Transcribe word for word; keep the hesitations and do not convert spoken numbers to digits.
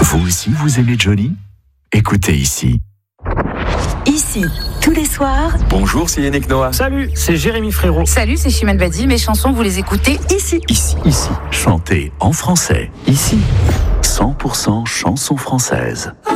Vous aussi, vous aimez Johnny? Écoutez ici. Ici, tous les soirs. Bonjour, c'est Yannick Noah. Salut, c'est Jérémy Frérot. Salut, c'est Chimène Badi. Mes chansons, vous les écoutez ici. Ici, ici. Chantez en français. Ici. cent pour cent chansons françaises.